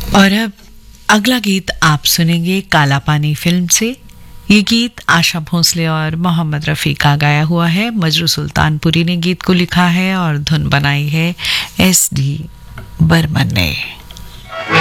और अब अगला गीत आप सुनेंगे काला पानी फिल्म से। ये गीत आशा भोसले और मोहम्मद रफ़ी का गाया हुआ है। मजरू सुल्तानपुरी ने गीत को लिखा है और धुन बनाई है SD बर्मन ने।